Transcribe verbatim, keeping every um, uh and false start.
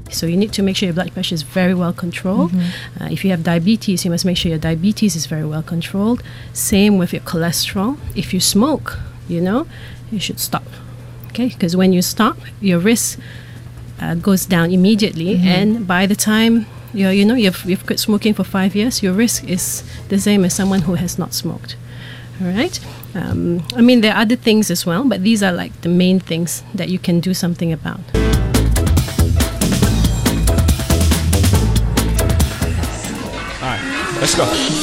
So you need to make sure your blood pressure is very well controlled. Mm-hmm. Uh, if you have diabetes, you must make sure your diabetes is very well controlled. Same with your cholesterol. If you smoke, you know, you should stop. Okay, because when you stop, your risk uh, goes down immediately, mm-hmm. and by the time you're, you know, you've you've quit smoking for five years, your risk is the same as someone who has not smoked. All right. Um, I mean, there are other things as well, but these are like the main things that you can do something about. All right, let's go.